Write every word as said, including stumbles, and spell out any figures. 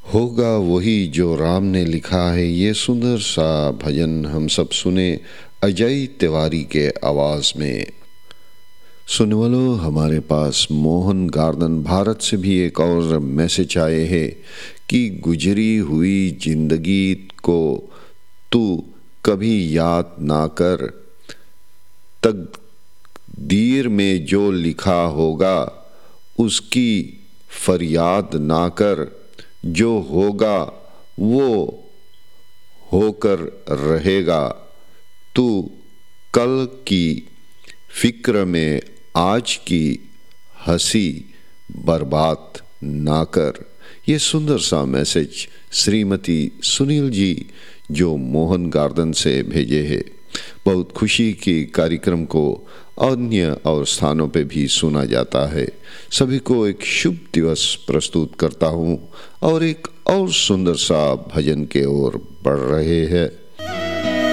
होगा वही जो राम ने लिखा है। ये सुंदर सा भजन हम सब सुने अजय तिवारी के आवाज़ में। सुनने वालों, हमारे पास मोहन गार्डन भारत से भी एक और मैसेज आए हैं कि गुजरी हुई जिंदगी को तू कभी याद ना कर, तकदीर में जो लिखा होगा उसकी फरियाद ना कर, जो होगा वो होकर रहेगा। तू कल की फिक्र में आज की हंसी बर्बाद ना कर। ये सुंदर सा मैसेज श्रीमती सुनील जी जो मोहन गार्डन से भेजे हैं। बहुत खुशी की कार्यक्रम को अन्य और स्थानों पे भी सुना जाता है। सभी को एक शुभ दिवस प्रस्तुत करता हूँ और एक और सुंदर सा भजन के ओर बढ़ रहे हैं।